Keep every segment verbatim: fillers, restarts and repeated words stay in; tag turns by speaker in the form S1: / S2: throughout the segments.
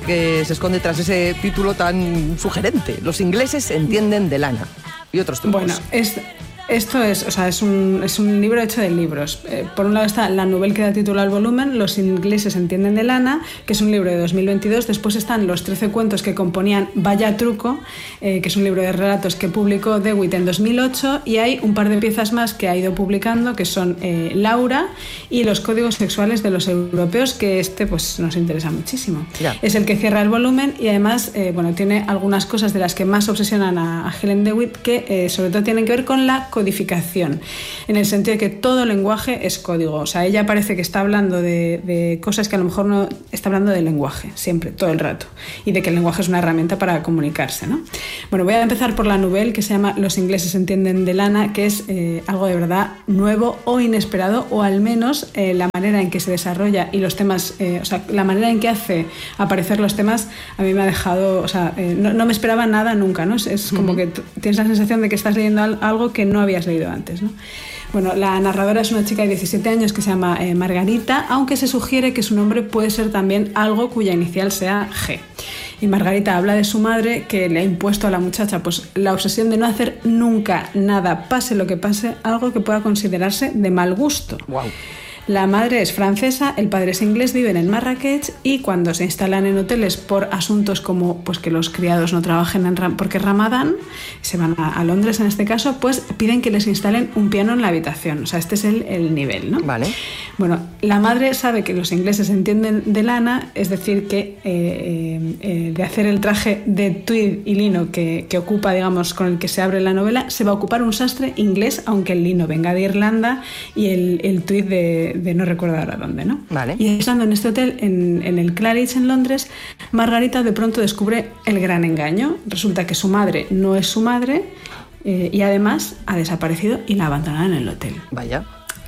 S1: que se esconde tras ese título tan sugerente. Los ingleses entienden de lana. Y otros trucos.
S2: Bueno, es... Esto es, o sea, es un, es un libro hecho de libros. Eh, por un lado está la novela que da título al volumen, Los ingleses entienden de lana, que es un libro de dos mil veintidós. Después están los trece cuentos que componían Vaya truco, eh, que es un libro de relatos que publicó DeWitt en dos mil ocho. Y hay un par de piezas más que ha ido publicando, que son eh, Laura y Los códigos sexuales de los europeos, que este pues nos interesa muchísimo.
S1: Ya.
S2: Es el que cierra el volumen y además eh, bueno, tiene algunas cosas de las que más obsesionan a, a Helen DeWitt, que eh, sobre todo tienen que ver con la codificación, en el sentido de que todo lenguaje es código. O sea, ella parece que está hablando de, de cosas que a lo mejor no está hablando del lenguaje, siempre, todo el rato, y de que el lenguaje es una herramienta para comunicarse, ¿no? Bueno, voy a empezar por la novela que se llama Los ingleses entienden de lana, que es eh, algo de verdad nuevo o inesperado, o al menos eh, la manera en que se desarrolla y los temas, eh, o sea, la manera en que hace aparecer los temas, a mí me ha dejado, o sea, eh, no, no me esperaba nada nunca, ¿no? Es, es como uh-huh. que t- tienes la sensación de que estás leyendo algo que no habías leído antes, ¿no? Bueno, la narradora es una chica de diecisiete años que se llama eh, Margarita, aunque se sugiere que su nombre puede ser también algo cuya inicial sea G. Y Margarita habla de su madre, que le ha impuesto a la muchacha pues la obsesión de no hacer nunca nada, pase lo que pase, algo que pueda considerarse de mal gusto.
S1: Wow.
S2: La madre es francesa, el padre es inglés, viven en Marrakech, y cuando se instalan en hoteles por asuntos como pues que los criados no trabajen en Ram- porque es Ramadán, se van a, a Londres en este caso, pues piden que les instalen un piano en la habitación. O sea, este es el, el nivel, ¿no?
S1: Vale.
S2: Bueno, la madre sabe que los ingleses entienden de lana, es decir, que eh, eh, de hacer el traje de tweed y lino que, que ocupa, digamos, con el que se abre la novela, se va a ocupar un sastre inglés, aunque el lino venga de Irlanda y el, el tweed de de no recuerdo ahora dónde, ¿no?
S1: Vale.
S2: Y estando en este hotel, en, en el Claridge en Londres, Margarita de pronto descubre el gran engaño. Resulta que su madre no es su madre eh, y además ha desaparecido y la abandonan en el hotel.
S1: Vaya.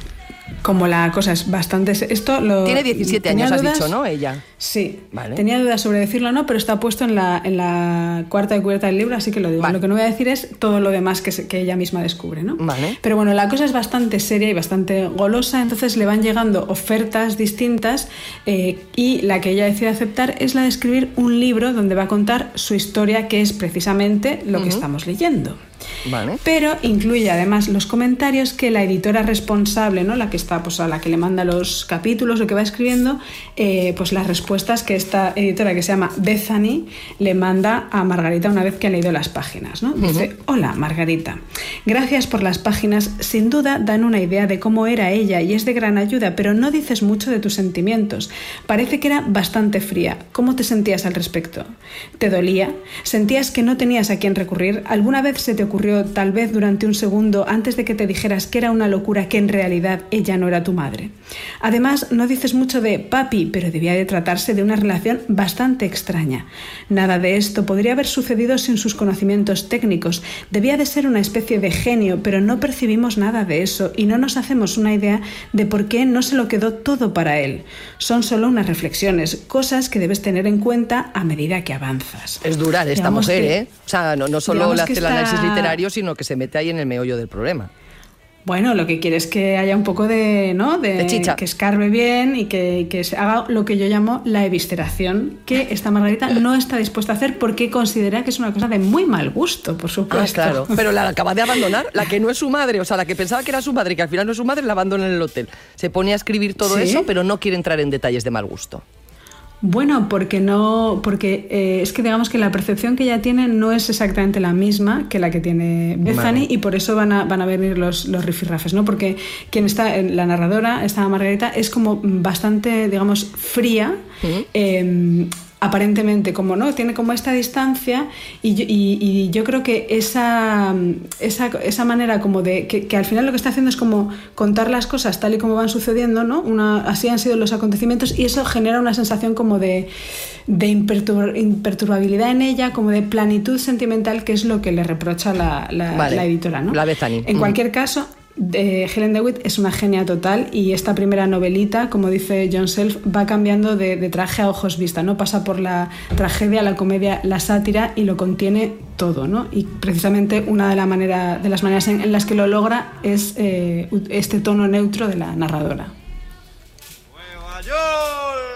S2: Como la cosa es bastante... Esto lo,
S1: Tiene diecisiete años,
S2: dudas,
S1: has dicho, ¿no? Ella.
S2: Sí.
S1: Vale.
S2: Tenía dudas sobre decirlo o no, pero está puesto en la, en la cuarta y cubierta del libro, así que lo digo. Vale. Lo que no voy a decir es todo lo demás que, se, que ella misma descubre, ¿no?
S1: Vale.
S2: Pero bueno, la cosa es bastante seria y bastante golosa, entonces le van llegando ofertas distintas eh, y la que ella decide aceptar es la de escribir un libro donde va a contar su historia, que es precisamente lo uh-huh. que estamos leyendo.
S1: Vale.
S2: Pero incluye además los comentarios que la editora responsable, ¿no? La que está, pues a la que le manda los capítulos, lo que va escribiendo, eh, pues las respuestas que esta editora, que se llama Bethany, le manda a Margarita una vez que ha leído las páginas, ¿no? Dice: uh-huh. Hola Margarita, gracias por las páginas, sin duda dan una idea de cómo era ella y es de gran ayuda, pero no dices mucho de tus sentimientos. Parece que era bastante fría. ¿Cómo te sentías al respecto? ¿Te dolía? ¿Sentías que no tenías a quién recurrir? ¿Alguna vez se te ocurrió, tal vez durante un segundo, antes de que te dijeras que era una locura, que en realidad ella no era tu madre? Además, no dices mucho de papi, pero debía de tratarse de una relación bastante extraña. Nada de esto podría haber sucedido sin sus conocimientos técnicos. Debía de ser una especie de genio, pero no percibimos nada de eso y no nos hacemos una idea de por qué no se lo quedó todo para él. Son solo unas reflexiones, cosas que debes tener en cuenta a medida que avanzas.
S1: Es dura esta
S2: digamos
S1: mujer,
S2: que,
S1: ¿eh? O sea, no, no solo le hace el
S2: está...
S1: análisis literario, sino que se mete ahí en el meollo del problema.
S2: Bueno, lo que quiere es que haya un poco de, ¿no? de,
S1: de chicha.
S2: Que escarbe bien y que, que se haga lo que yo llamo la evisceración, que esta Margarita no está dispuesta a hacer porque considera que es una cosa de muy mal gusto, por supuesto.
S1: Ah, claro. Pero la acaba de abandonar, la que no es su madre, o sea, la que pensaba que era su madre y que al final no es su madre, la abandona en el hotel. Se pone a escribir todo ¿Sí? eso, pero no quiere entrar en detalles de mal gusto.
S2: Bueno, porque no, porque eh, es que digamos que la percepción que ella tiene no es exactamente la misma que la que tiene Bethany, vale. Y por eso van a, van a venir los, los rifirrafes, ¿no? Porque quien está, la narradora, esta Margarita, es como bastante, digamos, fría, uh-huh. eh, aparentemente, como no, tiene como esta distancia y yo, y, y yo creo que esa, esa, esa manera como de, que, que al final lo que está haciendo es como contar las cosas tal y como van sucediendo, ¿no? Una, así han sido los acontecimientos y eso genera una sensación como de, de impertur, imperturbabilidad en ella, como de planitud sentimental, que es lo que le reprocha la, la, vale. la editora, ¿no?
S1: La Bethany.
S2: En mm. cualquier caso, de Helen DeWitt es una genia total y esta primera novelita, como dice John Self, va cambiando de, de traje a ojos vista, ¿no? Pasa por la tragedia, la comedia, la sátira y lo contiene todo, ¿no? Y precisamente una de, la manera, de las maneras en, en las que lo logra es eh, este tono neutro de la narradora.